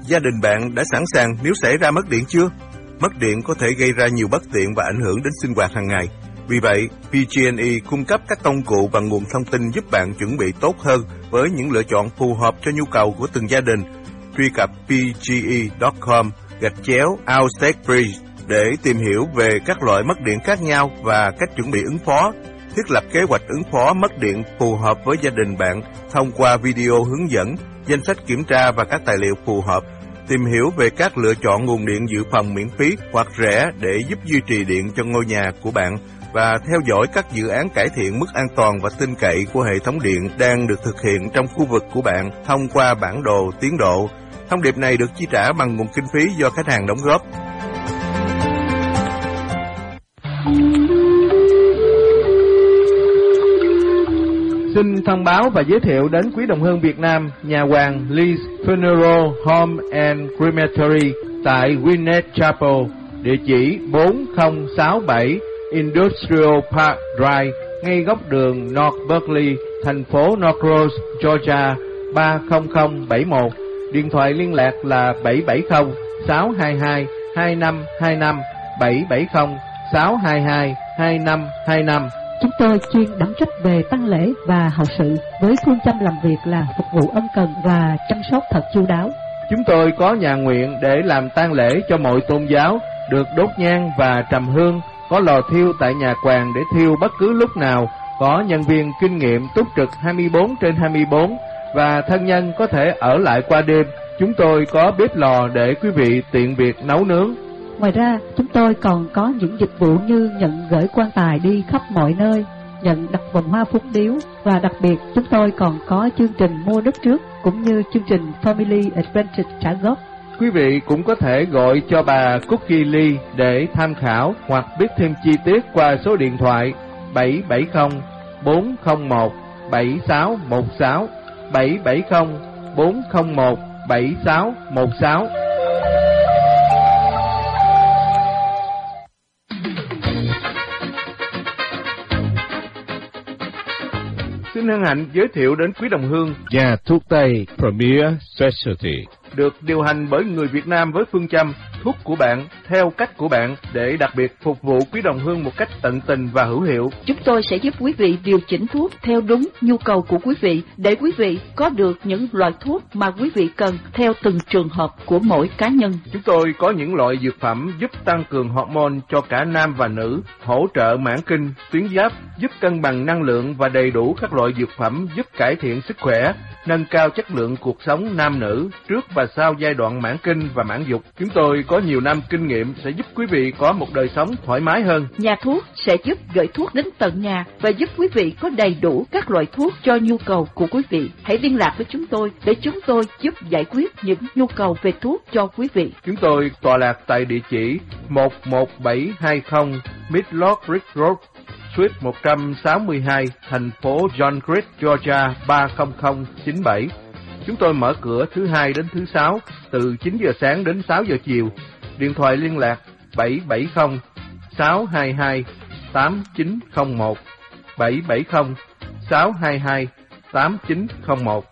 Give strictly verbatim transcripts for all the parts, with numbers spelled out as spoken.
gia đình bạn đã sẵn sàng nếu xảy ra mất điện chưa? Mất điện có thể gây ra nhiều bất tiện và ảnh hưởng đến sinh hoạt hàng ngày. Vì vậy, pê giê and e cung cấp các công cụ và nguồn thông tin giúp bạn chuẩn bị tốt hơn với những lựa chọn phù hợp cho nhu cầu của từng gia đình. Truy cập p g e chấm com gạch chéo outtake free để tìm hiểu về các loại mất điện khác nhau và cách chuẩn bị ứng phó. Thiết lập kế hoạch ứng phó mất điện phù hợp với gia đình bạn thông qua video hướng dẫn, danh sách kiểm tra và các tài liệu phù hợp. Tìm hiểu về các lựa chọn nguồn điện dự phòng miễn phí hoặc rẻ để giúp duy trì điện cho ngôi nhà của bạn và theo dõi các dự án cải thiện mức an toàn và tin cậy của hệ thống điện đang được thực hiện trong khu vực của bạn thông qua bản đồ tiến độ. Thông điệp này được chi trả bằng nguồn kinh phí do khách hàng đóng góp. Xin thông báo và giới thiệu đến quý đồng hương Việt Nam, nhà hoàng Lee's Funeral Home and Crematory tại Gwinnett Chapel, địa chỉ bốn không sáu bảy Industrial Park Drive, ngay góc đường North Berkeley, thành phố Norcross, Georgia ba không không bảy một. Điện thoại liên lạc là bảy bảy không sáu hai hai hai năm hai năm, bảy bảy không sáu hai hai hai năm hai năm. Chúng tôi chuyên đảm trách về tang lễ và hậu sự, với phương châm làm việc là phục vụ ân cần và chăm sóc thật chu đáo. Chúng tôi có nhà nguyện để làm tang lễ cho mọi tôn giáo, được đốt nhang và trầm hương, có lò thiêu tại nhà quàng để thiêu bất cứ lúc nào, có nhân viên kinh nghiệm túc trực hai mươi bốn trên hai mươi bốn và thân nhân có thể ở lại qua đêm. Chúng tôi có bếp lò để quý vị tiện việc nấu nướng. Ngoài ra, chúng tôi còn có những dịch vụ như nhận gửi quan tài đi khắp mọi nơi, nhận đặt vòng hoa phúng điếu, và đặc biệt chúng tôi còn có chương trình mua đất trước cũng như chương trình Family Advantage trả góp. Quý vị cũng có thể gọi cho bà Cookie Lee để tham khảo hoặc biết thêm chi tiết qua số điện thoại bảy bảy không bốn không một bảy sáu một sáu, bảy bảy không bốn không một bảy sáu một sáu. Xin hân hạnh giới thiệu đến quý đồng hương Nhà thuốc Tây Premier Specialty, được điều hành bởi người Việt Nam với phương châm thuốc của bạn, theo cách của bạn, để đặc biệt phục vụ quý đồng hương một cách tận tình và hữu hiệu. Chúng tôi sẽ giúp quý vị điều chỉnh thuốc theo đúng nhu cầu của quý vị, để quý vị có được những loại thuốc mà quý vị cần theo từng trường hợp của mỗi cá nhân. Chúng tôi có những loại dược phẩm giúp tăng cường hormone cho cả nam và nữ, hỗ trợ mãn kinh, tuyến giáp, giúp cân bằng năng lượng và đầy đủ các loại dược phẩm giúp cải thiện sức khỏe, nâng cao chất lượng cuộc sống nam nữ trước và sau giai đoạn mãn kinh và mãn dục. Chúng tôi có nhiều năm kinh nghiệm sẽ giúp quý vị có một đời sống thoải mái hơn. Nhà thuốc sẽ giúp gửi thuốc đến tận nhà và giúp quý vị có đầy đủ các loại thuốc cho nhu cầu của quý vị. Hãy liên lạc với chúng tôi để chúng tôi giúp giải quyết những nhu cầu về thuốc cho quý vị. Chúng tôi tọa lạc tại địa chỉ một một bảy hai không Midlock Ridge Road, Suite một trăm sáu mươi hai, thành phố John Creek, Georgia ba không không chín bảy. Chúng tôi mở cửa thứ hai đến thứ sáu từ chín giờ sáng đến sáu giờ chiều. Điện thoại liên lạc bảy bảy không sáu hai hai tám chín không một, bảy bảy không sáu hai hai tám chín không một.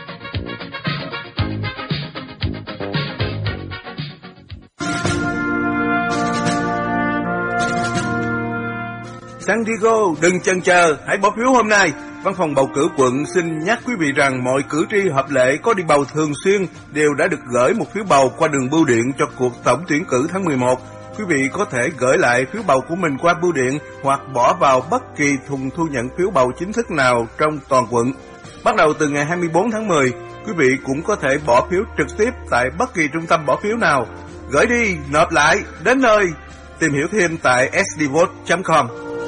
San Diego, đừng chần chờ, hãy bỏ phiếu hôm nay. Văn phòng bầu cử quận xin nhắc quý vị rằng mọi cử tri hợp lệ có đi bầu thường xuyên đều đã được gửi một phiếu bầu qua đường bưu điện cho cuộc tổng tuyển cử tháng mười một. Quý vị có thể gửi lại phiếu bầu của mình qua bưu điện hoặc bỏ vào bất kỳ thùng thu nhận phiếu bầu chính thức nào trong toàn quận. Bắt đầu từ ngày hai mươi bốn tháng mười, quý vị cũng có thể bỏ phiếu trực tiếp tại bất kỳ trung tâm bỏ phiếu nào. Gửi đi, nộp lại, đến nơi. Tìm hiểu thêm tại s d vote chấm com.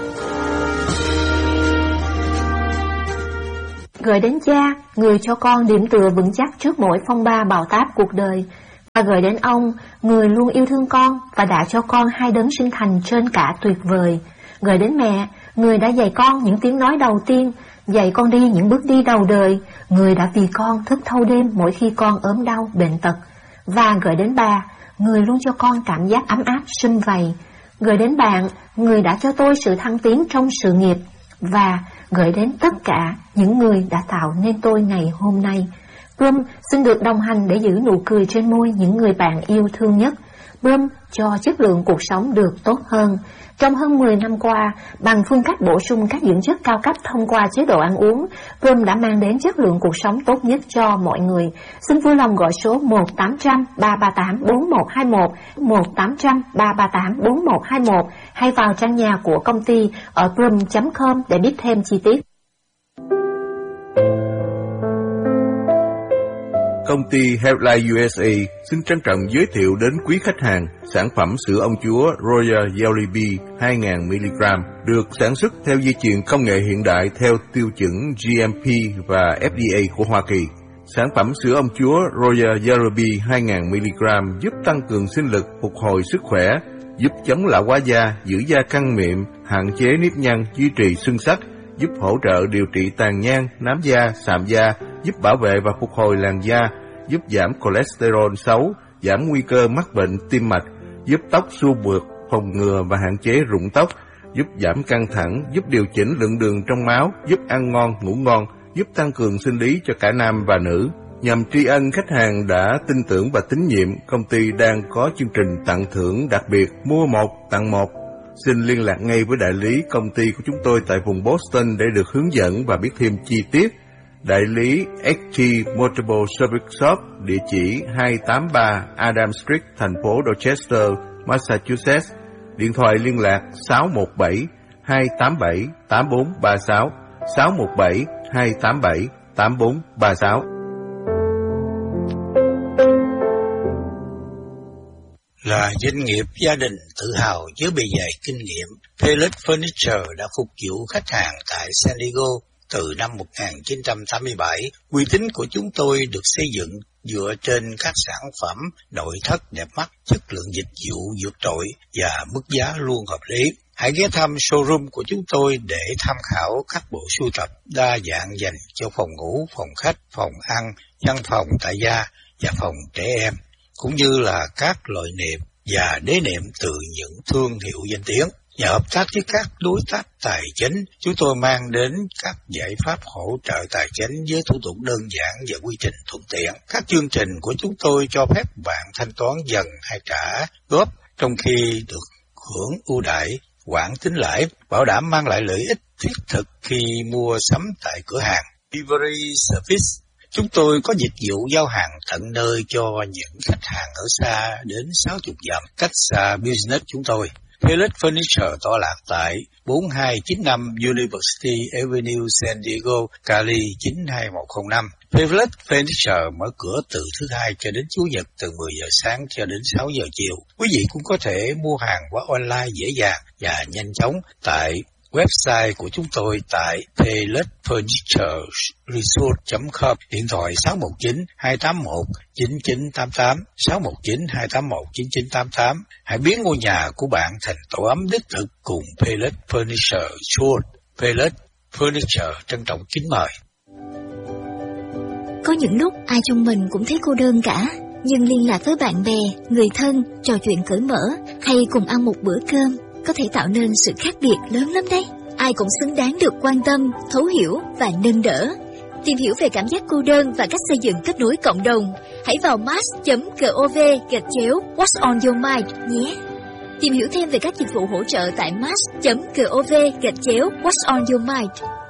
Gửi đến cha, người cho con điểm tựa vững chắc trước mỗi phong ba bão táp cuộc đời. Và gửi đến ông, người luôn yêu thương con và đã cho con hai đấng sinh thành trên cả tuyệt vời. Gửi đến mẹ, người đã dạy con những tiếng nói đầu tiên, dạy con đi những bước đi đầu đời, người đã vì con thức thâu đêm mỗi khi con ốm đau, bệnh tật. Và gửi đến bà, người luôn cho con cảm giác ấm áp, sum vầy. Gửi đến bạn, người đã cho tôi sự thăng tiến trong sự nghiệp. Và gửi đến tất cả những người đã tạo nên tôi ngày hôm nay. Brum xin được đồng hành để giữ nụ cười trên môi những người bạn yêu thương nhất. Brum cho chất lượng cuộc sống được tốt hơn. Trong hơn mười năm qua, bằng phương cách bổ sung các dưỡng chất cao cấp thông qua chế độ ăn uống, Brum đã mang đến chất lượng cuộc sống tốt nhất cho mọi người. Xin vui lòng gọi số một tám trăm ba ba tám bốn một hai một, một tám trăm ba ba tám bốn một hai một hay vào trang nhà của công ty ở brum chấm com để biết thêm chi tiết. Công ty Healthline u ét a xin trân trọng giới thiệu đến quý khách hàng sản phẩm sữa ông chúa Royal Jelly Bee hai nghìn mi-li-gam được sản xuất theo dây chuyền công nghệ hiện đại theo tiêu chuẩn giê em pê và ép đê a của Hoa Kỳ. Sản phẩm sữa ông chúa Royal Jelly Bee hai nghìn mi-li-gam giúp tăng cường sinh lực, phục hồi sức khỏe, giúp chống lão hóa da, giữ da căng mịn, hạn chế nếp nhăn, duy trì xương sắc, giúp hỗ trợ điều trị tàn nhang, nám da, sạm da, giúp bảo vệ và phục hồi làn da, giúp giảm cholesterol xấu, giảm nguy cơ mắc bệnh tim mạch, giúp tóc xua mượt, phòng ngừa và hạn chế rụng tóc, giúp giảm căng thẳng, giúp điều chỉnh lượng đường trong máu, giúp ăn ngon, ngủ ngon, giúp tăng cường sinh lý cho cả nam và nữ. Nhằm tri ân khách hàng đã tin tưởng và tín nhiệm, công ty đang có chương trình tặng thưởng đặc biệt mua một tặng một. Xin liên lạc ngay với đại lý công ty của chúng tôi tại vùng Boston để được hướng dẫn và biết thêm chi tiết. Đại lý ích tê Multiple Service Shop, địa chỉ hai tám ba Adam Street, thành phố Dorchester, Massachusetts. Điện thoại liên lạc sáu một bảy hai tám bảy tám bốn ba sáu, sáu một bảy hai tám bảy tám bốn ba sáu. Là doanh nghiệp gia đình tự hào với bề dày kinh nghiệm, Pallet Furniture đã phục vụ khách hàng tại San Diego từ năm một nghìn chín trăm tám mươi bảy. Uy tín của chúng tôi được xây dựng dựa trên các sản phẩm nội thất đẹp mắt, chất lượng dịch vụ vượt trội và mức giá luôn hợp lý. Hãy ghé thăm showroom của chúng tôi để tham khảo các bộ sưu tập đa dạng dành cho phòng ngủ, phòng khách, phòng ăn, văn phòng tại gia và phòng trẻ em, cũng như là các loại nệm và đế nệm từ những thương hiệu danh tiếng. Nhờ hợp tác với các đối tác tài chính, chúng tôi mang đến các giải pháp hỗ trợ tài chính với thủ tục đơn giản và quy trình thuận tiện. Các chương trình của chúng tôi cho phép bạn thanh toán dần hay trả góp, trong khi được hưởng ưu đãi hoãn tính lãi, bảo đảm mang lại lợi ích thiết thực khi mua sắm tại cửa hàng. Delivery Service. Chúng tôi có dịch vụ giao hàng tận nơi cho những khách hàng ở xa đến sáu mươi dặm cách xa business chúng tôi. Pallet Furniture tọa lạc tại bốn hai chín năm University Avenue, San Diego, Cali chín hai một không năm. Pallet Furniture mở cửa từ thứ hai cho đến chủ nhật từ mười giờ sáng cho đến sáu giờ chiều. Quý vị cũng có thể mua hàng qua online dễ dàng và nhanh chóng tại website của chúng tôi tại pallet furniture resort chấm com. Điện thoại sáu một chín hai tám một chín chín tám tám, sáu một chín hai tám một chín chín tám tám. Hãy biến ngôi nhà của bạn thành tổ ấm đích thực cùng Pallet Furniture Resort. Pallet Furniture trân trọng kính mời. Có những lúc ai trong mình cũng thấy cô đơn cả, nhưng liên lạc với bạn bè, người thân, trò chuyện cởi mở hay cùng ăn một bữa cơm có thể tạo nên sự khác biệt lớn lắm đấy. Ai cũng xứng đáng được quan tâm, thấu hiểu và nâng đỡ. Tìm hiểu về cảm giác cô đơn và cách xây dựng kết nối cộng đồng, hãy vào mass chấm gov gạch chéo What's on your mind nhé. Tìm hiểu thêm về các dịch vụ hỗ trợ tại mass chấm gov gạch chéo What's on your mind.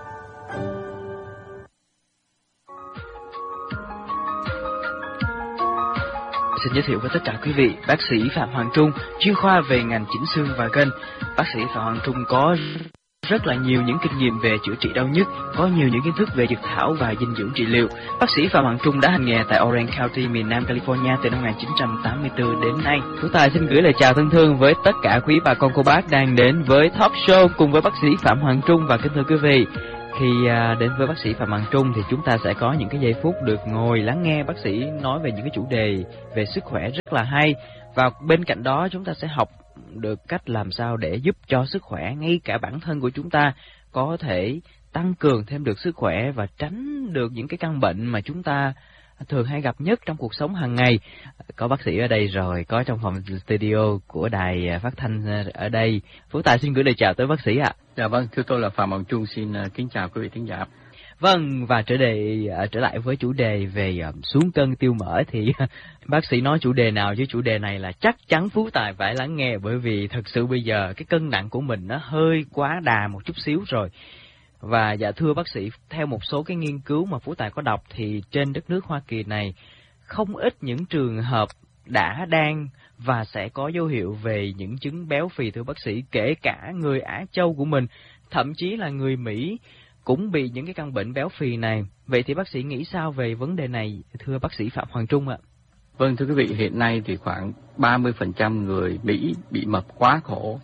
Xin giới thiệu với tất cả quý vị, bác sĩ Phạm Hoàng Trung, chuyên khoa về ngành chỉnh xương và gân. Bác sĩ Phạm Hoàng Trung có rất là nhiều những kinh nghiệm về chữa trị đau nhức, có nhiều những kiến thức về dược thảo và dinh dưỡng trị liệu. Bác sĩ Phạm Hoàng Trung đã hành nghề tại Orange County, miền Nam California từ năm một nghìn chín trăm tám mươi tư đến nay. Tú Tài xin gửi lời chào thân thương với tất cả quý bà con cô bác đang đến với Talk Show cùng với bác sĩ Phạm Hoàng Trung. Và kính thưa quý vị, khi đến với bác sĩ Phạm Hoàng Trung thì chúng ta sẽ có những cái giây phút được ngồi lắng nghe bác sĩ nói về những cái chủ đề về sức khỏe rất là hay. Và bên cạnh đó chúng ta sẽ học được cách làm sao để giúp cho sức khỏe, ngay cả bản thân của chúng ta có thể tăng cường thêm được sức khỏe và tránh được những cái căn bệnh mà chúng ta thường hay gặp nhất trong cuộc sống hàng ngày. Có bác sĩ ở đây rồi, có trong phòng studio của đài phát thanh ở đây. Phú Tài xin gửi lời chào tới bác sĩ ạ. Dạ vâng, thưa tôi là Phạm Hoàng Trung, xin kính chào quý vị thính giả. Vâng, và trở đề trở lại với chủ đề về uh, xuống cân tiêu mỡ thì bác sĩ nói chủ đề nào chứ chủ đề này là chắc chắn Phú Tài phải lắng nghe, bởi vì thật sự bây giờ cái cân nặng của mình nó hơi quá đà một chút xíu rồi. Và dạ thưa bác sĩ, theo một số cái nghiên cứu mà Phú Tài có đọc thì trên đất nước Hoa Kỳ này không ít những trường hợp đã đang và sẽ có dấu hiệu về những chứng béo phì thưa bác sĩ, kể cả người Á Châu của mình, thậm chí là người Mỹ cũng bị những cái căn bệnh béo phì này. Vậy thì bác sĩ nghĩ sao về vấn đề này thưa bác sĩ Phạm Hoàng Trung ạ? Vâng, thưa quý vị, hiện nay thì khoảng ba mươi phần trăm người Mỹ bị mập quá khổ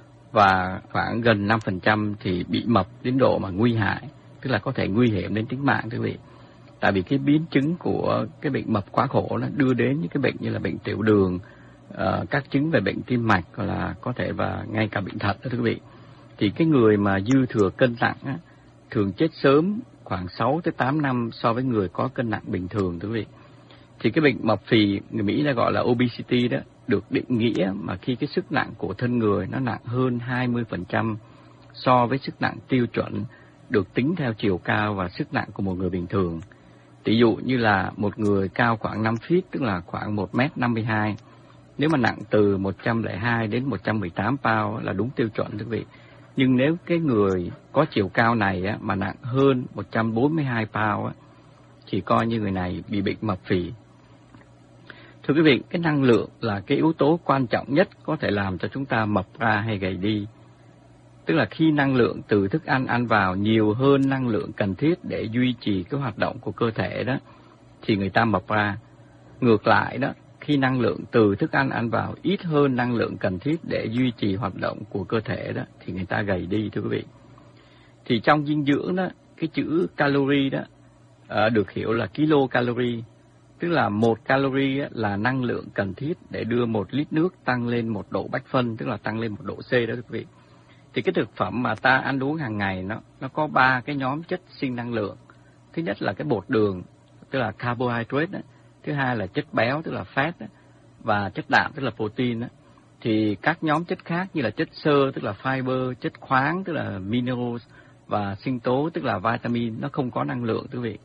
và khoảng gần năm phần trăm thì bị mập đến độ mà nguy hại, tức là có thể nguy hiểm đến tính mạng thưa quý vị. Tại vì cái biến chứng của cái bệnh mập quá khổ nó đưa đến những cái bệnh như là bệnh tiểu đường, uh, các chứng về bệnh tim mạch, hoặc là có thể và ngay cả bệnh thận thưa quý vị. Thì cái người mà dư thừa cân nặng á, thường chết sớm khoảng sáu tới tám năm so với người có cân nặng bình thường thưa quý vị. Thì cái bệnh mập phì người Mỹ đã gọi là obesity đó, được định nghĩa mà khi cái sức nặng của thân người nó nặng hơn hai mươi phần trăm so với sức nặng tiêu chuẩn được tính theo chiều cao và sức nặng của một người bình thường. Ví dụ như là một người cao khoảng năm feet, tức là khoảng một mét năm mươi hai, nếu mà nặng từ một trăm lẻ hai đến một trăm mười tám pound là đúng tiêu chuẩn thưa quý vị. Nhưng nếu cái người có chiều cao này á, mà nặng hơn một trăm bốn mươi hai pound á, thì coi như người này bị bệnh mập phì. Thưa quý vị, cái năng lượng là cái yếu tố quan trọng nhất có thể làm cho chúng ta mập ra hay gầy đi. Tức là khi năng lượng từ thức ăn ăn vào nhiều hơn năng lượng cần thiết để duy trì cái hoạt động của cơ thể đó, thì người ta mập ra. Ngược lại đó, khi năng lượng từ thức ăn ăn vào ít hơn năng lượng cần thiết để duy trì hoạt động của cơ thể đó, thì người ta gầy đi thưa quý vị. Thì trong dinh dưỡng đó, cái chữ calorie đó à, được hiểu là kilocalorie, tức là một calorie là năng lượng cần thiết để đưa một lít nước tăng lên một độ bách phân, tức là tăng lên một độ C đó quý vị. Thì cái thực phẩm mà ta ăn uống hàng ngày nó nó có ba cái nhóm chất sinh năng lượng. Thứ nhất là cái bột đường, tức là carbohydrate đó. Thứ hai là chất béo, tức là fat đó. Và chất đạm, tức là protein đó. Thì các nhóm chất khác như là chất xơ, tức là fiber, chất khoáng, tức là minerals, và sinh tố, tức là vitamin, nó không có năng lượng quý vị.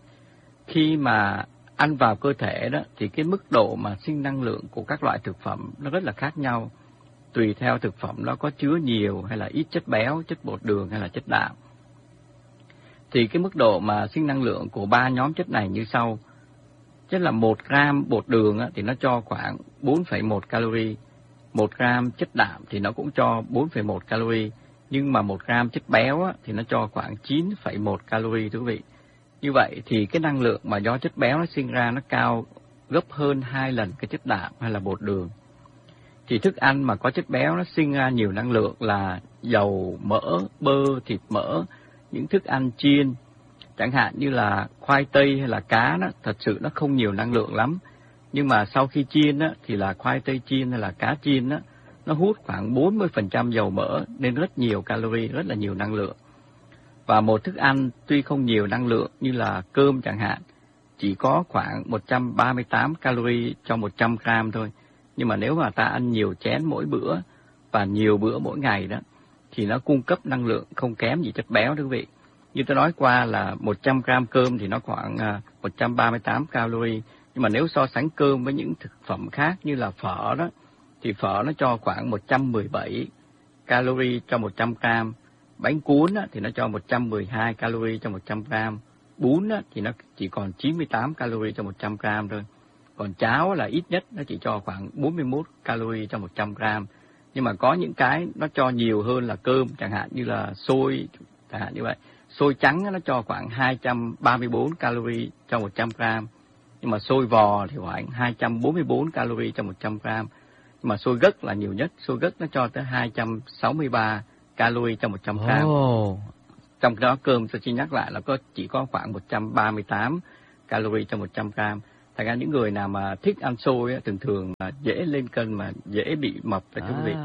Khi mà ăn vào cơ thể đó thì cái mức độ mà sinh năng lượng của các loại thực phẩm nó rất là khác nhau, tùy theo thực phẩm nó có chứa nhiều hay là ít chất béo, chất bột đường hay là chất đạm. Thì cái mức độ mà sinh năng lượng của ba nhóm chất này như sau. Chất là một gram bột đường á, thì nó cho khoảng bốn phẩy một calorie, một gram chất đạm thì nó cũng cho bốn phẩy một calorie, nhưng mà một gram chất béo á, thì nó cho khoảng chín phẩy một calorie thưa quý vị. Như vậy thì cái năng lượng mà do chất béo nó sinh ra nó cao gấp hơn hai lần cái chất đạm hay là bột đường. Thì thức ăn mà có chất béo nó sinh ra nhiều năng lượng là dầu, mỡ, bơ, thịt mỡ, những thức ăn chiên, chẳng hạn như là khoai tây hay là cá đó, thật sự nó không nhiều năng lượng lắm. Nhưng mà sau khi chiên đó, thì là khoai tây chiên hay là cá chiên đó, nó hút khoảng bốn mươi phần trăm dầu mỡ nên rất nhiều calorie, rất là nhiều năng lượng. Và một thức ăn tuy không nhiều năng lượng như là cơm chẳng hạn, chỉ có khoảng một trăm ba mươi tám calorie cho một trăm gram thôi. Nhưng mà nếu mà ta ăn nhiều chén mỗi bữa và nhiều bữa mỗi ngày đó, thì nó cung cấp năng lượng không kém gì chất béo thưa quý vị. Như tôi nói qua là một trăm gram cơm thì nó khoảng một trăm ba mươi tám calorie. Nhưng mà nếu so sánh cơm với những thực phẩm khác như là phở đó, thì phở nó cho khoảng một trăm mười bảy calorie cho một trăm gram. Bánh cuốn á, thì nó cho một trăm mười hai calorie cho một trăm gram. Bún á, thì nó chỉ còn chín mươi tám calorie cho một trăm gram thôi. Còn cháo là ít nhất nó chỉ cho khoảng bốn mươi mốt calorie cho một trăm gram. Nhưng mà có những cái nó cho nhiều hơn là cơm, chẳng hạn như là xôi, chẳng hạn như vậy. Xôi trắng nó cho khoảng hai trăm ba mươi bốn calorie cho một trăm gram. Nhưng mà xôi vò thì khoảng hai trăm bốn mươi bốn calorie cho một trăm gram. Nhưng mà xôi gấc là nhiều nhất, xôi gấc nó cho tới hai trăm sáu mươi ba calorie cho một trăm gram. Oh. Trong đó cơm tôi xin nhắc lại là có chỉ có khoảng một trăm ba mươi tám calorie cho một trăm gram. Thành ra những người nào mà thích ăn xôi á, thường thường là dễ lên cân mà dễ bị mập phải thưa quý vị.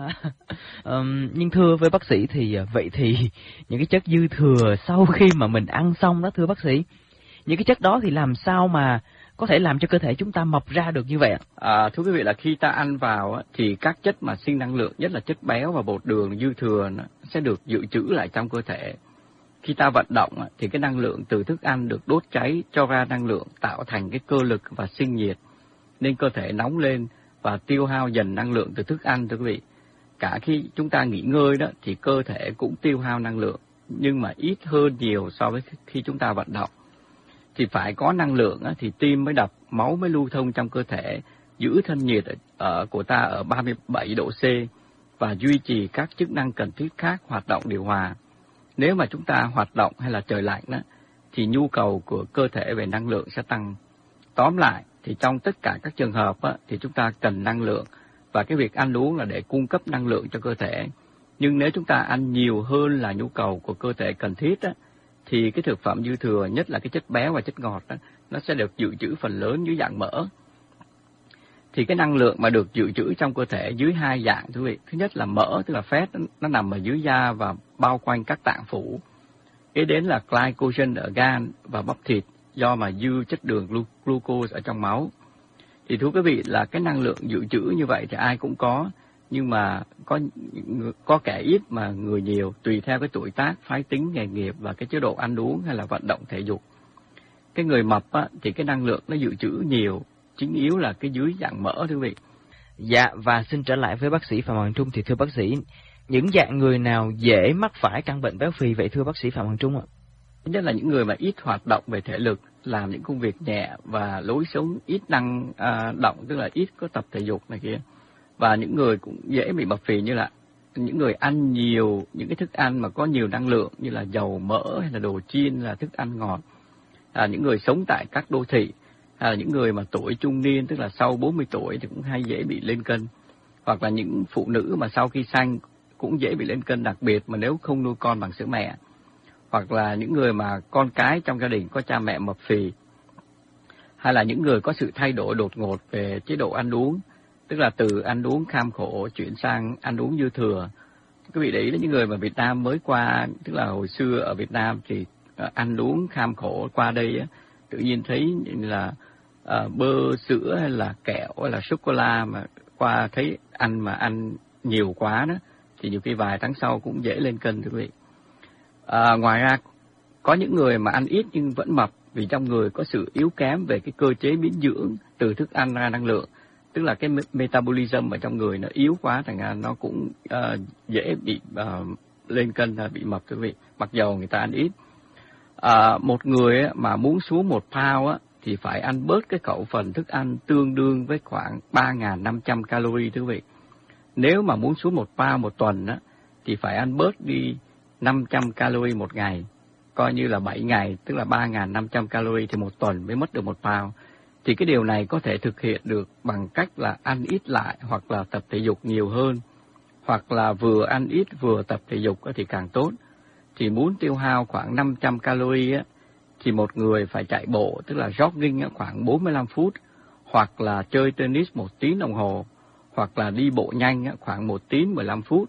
Um, nhưng thưa với bác sĩ thì vậy thì những cái chất dư thừa sau khi mà mình ăn xong đó thưa bác sĩ, những cái chất đó thì làm sao mà có thể làm cho cơ thể chúng ta mập ra được như vậy ạ? À, thưa quý vị là khi ta ăn vào á, thì các chất mà sinh năng lượng, nhất là chất béo và bột đường dư thừa nó sẽ được dự trữ lại trong cơ thể. khi ta vận động thì cái năng lượng từ thức ăn được đốt cháy cho ra năng lượng tạo thành cái cơ lực và sinh nhiệt, nên cơ thể nóng lên và tiêu hao dần năng lượng từ thức ăn, thưa quý vị. Cả khi chúng ta nghỉ ngơi đó thì cơ thể cũng tiêu hao năng lượng, nhưng mà ít hơn nhiều so với khi chúng ta vận động. Thì phải có năng lượng thì tim mới đập, máu mới lưu thông trong cơ thể, giữ thân nhiệt ở của ta ở ba mươi bảy độ C và duy trì các chức năng cần thiết khác hoạt động điều hòa. Nếu mà chúng ta hoạt động hay là trời lạnh đó, thì nhu cầu của cơ thể về năng lượng sẽ tăng. Tóm lại thì trong tất cả các trường hợp á, thì chúng ta cần năng lượng, và cái việc ăn uống là để cung cấp năng lượng cho cơ thể. Nhưng nếu chúng ta ăn nhiều hơn là nhu cầu của cơ thể cần thiết á, thì cái thực phẩm dư thừa, nhất là cái chất béo và chất ngọt đó, nó sẽ được dự trữ phần lớn dưới dạng mỡ. Thì cái năng lượng mà được dự trữ trong cơ thể dưới hai dạng, thưa quý vị. Thứ nhất là mỡ, tức là fat, nó nằm ở dưới da và bao quanh các tạng phủ. Kế đến là glycogen ở gan và bắp thịt, do mà dư chất đường glucose ở trong máu. Thì thưa quý vị là cái năng lượng dự trữ như vậy thì ai cũng có, nhưng mà có có kẻ ít mà người nhiều, tùy theo cái tuổi tác, phái tính, nghề nghiệp và cái chế độ ăn uống hay là vận động thể dục. Cái người mập á, thì cái năng lượng nó dự trữ nhiều, chính yếu là cái dưới dạng mỡ, thưa quý vị. Dạ, và xin trở lại với bác sĩ Phạm Hoàng Trung, thì thưa bác sĩ, những dạng người nào dễ mắc phải căn bệnh béo phì vậy thưa bác sĩ Phạm Hoàng Trung ạ? Thứ nhất là những người mà ít hoạt động về thể lực, làm những công việc nhẹ và lối sống ít năng à, động, tức là ít có tập thể dục này kia. Và những người cũng dễ bị mập phì như là những người ăn nhiều những cái thức ăn mà có nhiều năng lượng như là dầu mỡ hay là đồ chiên, là thức ăn ngọt. À, những người sống tại các đô thị, hay là những người mà tuổi trung niên, tức là sau bốn mươi tuổi thì cũng hay dễ bị lên cân. Hoặc là những phụ nữ mà sau khi sanh cũng dễ bị lên cân, đặc biệt mà nếu không nuôi con bằng sữa mẹ. Hoặc là những người mà con cái trong gia đình có cha mẹ mập phì. Hay là những người có sự thay đổi đột ngột về chế độ ăn uống, tức là từ ăn uống kham khổ chuyển sang ăn uống dư thừa. Quý vị để ý đến những người mà Việt Nam mới qua, tức là hồi xưa ở Việt Nam thì ăn uống kham khổ, qua đây á, tự nhiên thấy là uh, bơ, sữa hay là kẹo hay là sô-cô-la mà qua thấy ăn mà ăn nhiều quá đó, thì nhiều khi vài tháng sau cũng dễ lên cân, thưa quý vị. À, ngoài ra có những người mà ăn ít nhưng vẫn mập vì trong người có sự yếu kém về cái cơ chế biến dưỡng từ thức ăn ra năng lượng, tức là cái metabolism ở trong người nó yếu quá, thành ra nó cũng uh, dễ bị uh, lên cân, bị mập, thưa quý vị, mặc dầu người ta ăn ít. À, một người mà muốn xuống một pound á, thì phải ăn bớt cái khẩu phần thức ăn tương đương với khoảng ba nghìn năm trăm calorie, thưa quý vị. Nếu mà muốn xuống một pound một tuần á, thì phải ăn bớt đi năm trăm calorie một ngày, coi như là bảy ngày, tức là ba nghìn năm trăm calorie thì một tuần mới mất được một pound. Thì cái điều này có thể thực hiện được bằng cách là ăn ít lại, hoặc là tập thể dục nhiều hơn, hoặc là vừa ăn ít vừa tập thể dục thì càng tốt. Thì muốn tiêu hao khoảng năm trăm calorie á, thì một người phải chạy bộ, tức là jogging khoảng bốn mươi lăm phút, hoặc là chơi tennis một tiếng đồng hồ, hoặc là đi bộ nhanh khoảng một tiếng mười lăm phút.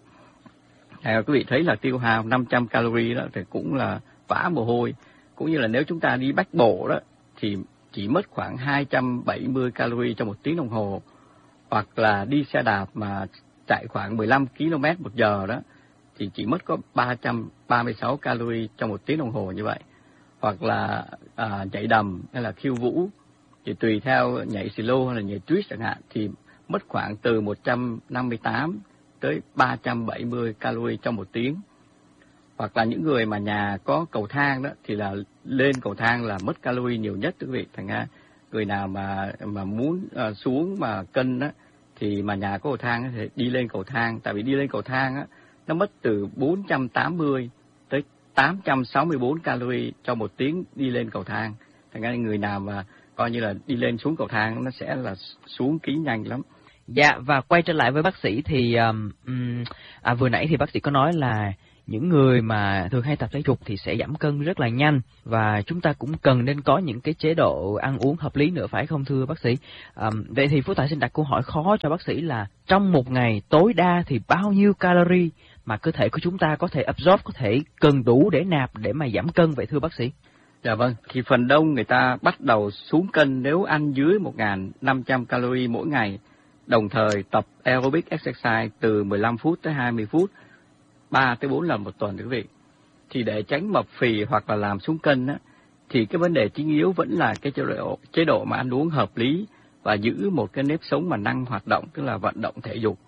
À, quý vị thấy là tiêu hao năm trăm calorie đó thì cũng là vã mồ hôi. Cũng như là nếu chúng ta đi bách bộ đó thì chỉ mất khoảng hai trăm bảy mươi calorie trong một tiếng đồng hồ. Hoặc là đi xe đạp mà chạy khoảng mười lăm ki lô mét một giờ đó thì chỉ mất có ba trăm ba mươi sáu calorie trong một tiếng đồng hồ như vậy. Hoặc là à, nhảy đầm hay là khiêu vũ, thì tùy theo nhảy slow hay là nhảy twist chẳng hạn, thì mất khoảng từ một trăm năm mươi tám tới ba trăm bảy mươi calorie trong một tiếng. Hoặc là những người mà nhà có cầu thang đó thì là lên cầu thang là mất calorie nhiều nhất, quý vị. Thành ra người nào mà mà muốn uh, xuống mà cân đó thì mà nhà có cầu thang thì đi lên cầu thang, tại vì đi lên cầu thang á nó mất từ bốn trăm tám mươi tới tám trăm sáu mươi bốn calorie cho một tiếng đi lên cầu thang. Thành ra người nào mà coi như là đi lên xuống cầu thang nó sẽ là xuống ký nhanh lắm. Dạ, và quay trở lại với bác sĩ thì um, à, vừa nãy thì bác sĩ có nói là những người mà thường hay tập thể dục thì sẽ giảm cân rất là nhanh, và chúng ta cũng cần nên có những cái chế độ ăn uống hợp lý nữa, phải không thưa bác sĩ? Um, vậy thì Phú Tài xin đặt câu hỏi khó cho bác sĩ là trong một ngày tối đa thì bao nhiêu calorie mà cơ thể của chúng ta có thể absorb, có thể cần đủ để nạp để mà giảm cân vậy thưa bác sĩ? Dạ vâng, thì phần đông người ta bắt đầu xuống cân nếu ăn dưới một nghìn năm trăm calorie mỗi ngày, đồng thời tập aerobic exercise từ mười lăm phút tới hai mươi phút, ba tới bốn lần một tuần, quý vị. thì để tránh mập phì hoặc là làm xuống cân á, thì cái vấn đề chính yếu vẫn là cái chế độ, chế độ mà ăn uống hợp lý và giữ một cái nếp sống mà năng hoạt động, tức là vận động thể dục.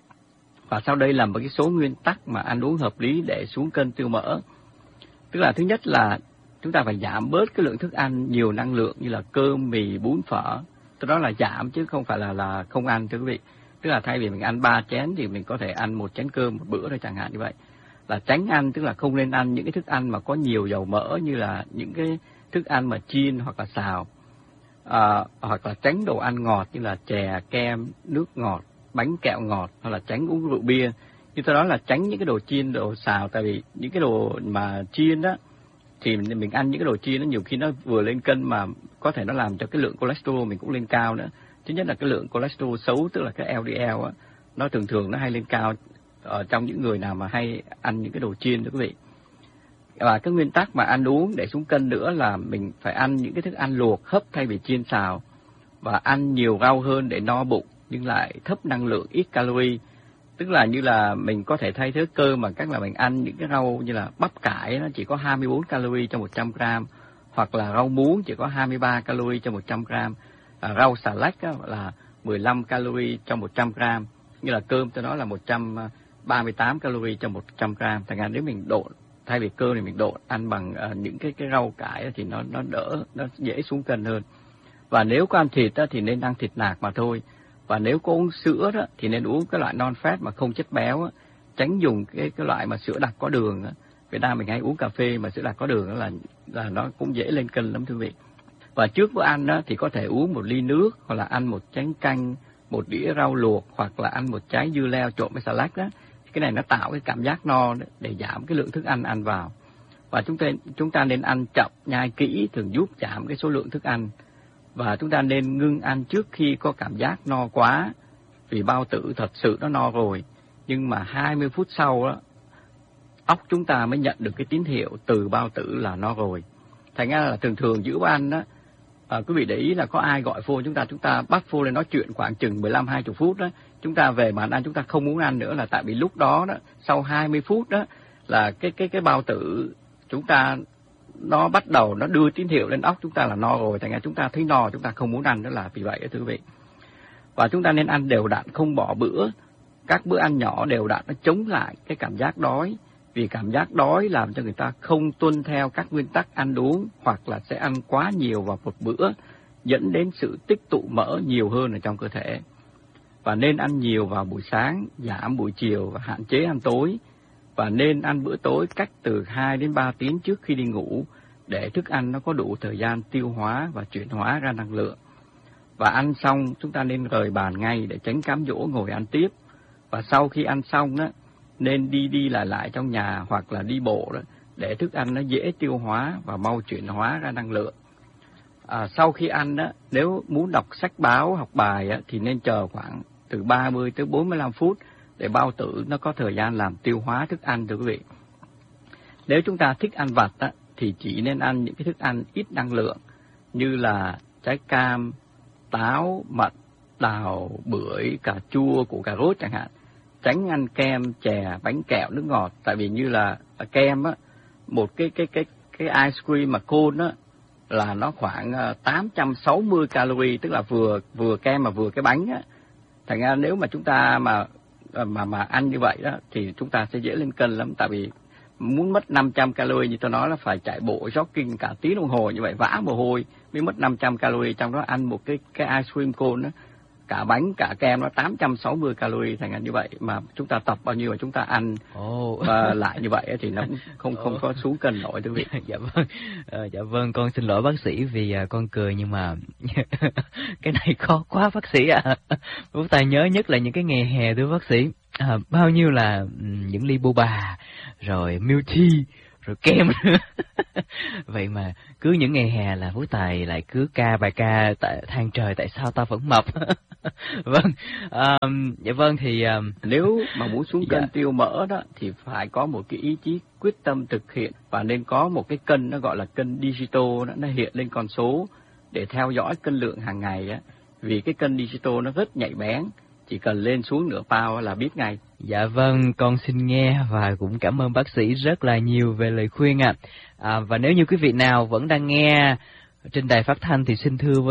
Và sau đây là một cái số nguyên tắc mà ăn uống hợp lý để xuống cân tiêu mỡ. Tức là thứ nhất là chúng ta phải giảm bớt cái lượng thức ăn nhiều năng lượng như là cơm, mì, bún, phở. Tức đó là giảm chứ không phải là là không ăn, thưa quý vị. Tức là thay vì mình ăn ba chén thì mình có thể ăn một chén cơm một bữa thôi chẳng hạn như vậy. Là tránh ăn, tức là không nên ăn những cái thức ăn mà có nhiều dầu mỡ như là những cái thức ăn mà chiên hoặc là xào. À, hoặc là tránh đồ ăn ngọt như là chè, kem, nước ngọt, bánh kẹo ngọt, hoặc là tránh uống rượu bia. Như tôi nói là tránh những cái đồ chiên, đồ xào, tại vì những cái đồ mà chiên đó thì mình ăn những cái đồ chiên nó nhiều khi nó vừa lên cân mà có thể nó làm cho cái lượng cholesterol mình cũng lên cao nữa. Thứ nhất là cái lượng cholesterol xấu, tức là cái L D L á, nó thường thường nó hay lên cao ở trong những người nào mà hay ăn những cái đồ chiên đó quý vị. Và cái nguyên tắc mà ăn uống để xuống cân nữa là mình phải ăn những cái thức ăn luộc hấp thay vì chiên xào, và ăn nhiều rau hơn để no bụng nhưng lại thấp năng lượng, ít calorie. Tức là như là mình có thể thay thế cơm bằng cách là mình ăn những cái rau như là bắp cải, nó chỉ có hai mươi bốn calorie cho một trăm gram, hoặc là rau muống chỉ có hai mươi ba calorie cho một trăm gram, à, rau xà lách á, là mười lăm calorie cho một trăm gram, như là cơm tôi nói là một trăm ba mươi tám calorie cho một trăm gram. Thành ra nếu mình độn, thay vì cơm thì mình độn ăn bằng uh, những cái cái rau cải thì nó nó đỡ, nó dễ xuống cân hơn. Và nếu có ăn thịt á, thì nên ăn thịt nạc mà thôi. Và nếu có uống sữa đó, thì nên uống cái loại non-fat mà không chất béo á, tránh dùng cái cái loại mà sữa đặc có đường á. Việt Nam mình hay uống cà phê mà sữa đặc có đường là là nó cũng dễ lên cân lắm thưa quý vị. Và trước bữa ăn đó thì có thể uống một ly nước, hoặc là ăn một chén canh, một đĩa rau luộc, hoặc là ăn một trái dưa leo trộn với xà lách đó. Cái này nó tạo cái cảm giác no để giảm cái lượng thức ăn ăn vào. Và chúng ta chúng ta nên ăn chậm, nhai kỹ, thường giúp giảm cái số lượng thức ăn. Và chúng ta nên ngưng ăn trước khi có cảm giác no quá, vì bao tử thật sự nó no rồi. Nhưng mà hai mươi phút sau đó, óc chúng ta mới nhận được cái tín hiệu từ bao tử là no rồi. Thành ra là thường thường giữa bữa ăn đó, à, quý vị để ý là có ai gọi phone chúng ta, chúng ta bắt phone lên nói chuyện khoảng chừng mười lăm hai mươi phút đó, chúng ta về bàn ăn chúng ta không muốn ăn nữa, là tại vì lúc đó đó, sau hai mươi phút đó là cái cái cái bao tử chúng ta nó bắt đầu nó đưa tín hiệu lên óc chúng ta là no rồi, thành ra chúng ta thấy no, chúng ta không muốn ăn nữa là vì vậy đó thưa quý vị. Và chúng ta nên ăn đều đặn, không bỏ bữa. Các bữa ăn nhỏ đều đặn nó chống lại cái cảm giác đói, vì cảm giác đói làm cho người ta không tuân theo các nguyên tắc ăn uống, hoặc là sẽ ăn quá nhiều vào một bữa, dẫn đến sự tích tụ mỡ nhiều hơn ở trong cơ thể. Và nên ăn nhiều vào buổi sáng, giảm buổi chiều và hạn chế ăn tối. Và nên ăn bữa tối cách từ hai đến ba tiếng trước khi đi ngủ, để thức ăn nó có đủ thời gian tiêu hóa và chuyển hóa ra năng lượng. Và ăn xong chúng ta nên rời bàn ngay để tránh cám dỗ ngồi ăn tiếp. Và sau khi ăn xong đó, nên đi đi lại lại trong nhà hoặc là đi bộ đó, để thức ăn nó dễ tiêu hóa và mau chuyển hóa ra năng lượng. À, sau khi ăn đó, nếu muốn đọc sách báo, học bài á, thì nên chờ khoảng từ ba mươi tới bốn mươi lăm phút để bao tử nó có thời gian làm tiêu hóa thức ăn thưa quý vị. Nếu chúng ta thích ăn vặt á, thì chỉ nên ăn những cái thức ăn ít năng lượng như là trái cam, táo, mận, đào, bưởi, cà chua, củ cà rốt chẳng hạn. Tránh ăn kem, chè, bánh kẹo, nước ngọt, tại vì như là kem á, một cái cái cái cái ice cream mà cone á là nó khoảng tám trăm sáu mươi calorie, tức là vừa vừa kem mà vừa cái bánh á. Thành ra nếu mà chúng ta mà mà mà ăn như vậy đó thì chúng ta sẽ dễ lên cân lắm, tại vì muốn mất năm trăm calorie như tôi nói là phải chạy bộ jogging cả tiếng đồng hồ như vậy, vã mồ hôi mới mất năm trăm calorie, trong đó ăn một cái cái ice cream cone đó, cả bánh cả kem nó tám trăm sáu mươi calorie. Thành ra như vậy mà chúng ta tập bao nhiêu mà chúng ta ăn oh. uh, lại như vậy thì nó cũng không không có xuống cân nổi thưa quý vị. Dạ vâng, à, dạ vâng, con xin lỗi bác sĩ vì uh, con cười, nhưng mà cái này khó quá bác sĩ ạ. À. Bố tài nhớ nhất là những cái ngày hè thưa bác sĩ, à, bao nhiêu là um, những ly boba rồi milk tea rồi kem nữa. Vậy mà cứ những ngày hè là Phú Tài lại cứ ca bài ca tại than trời tại sao ta vẫn mập. Vâng, um, dạ vâng thì um, nếu mà muốn xuống cân dạ. tiêu mỡ đó thì phải có một cái ý chí quyết tâm thực hiện, và nên có một cái cân nó gọi là cân digital đó, nó hiện lên con số để theo dõi cân lượng hàng ngày á. Vì cái cân digital nó rất nhạy bén, chỉ cần lên xuống nửa pound là biết ngay. Dạ vâng, con xin nghe và cũng cảm ơn bác sĩ rất là nhiều về lời khuyên ạ. À. À, và nếu như quý vị nào vẫn đang nghe trên đài phát thanh thì xin thưa với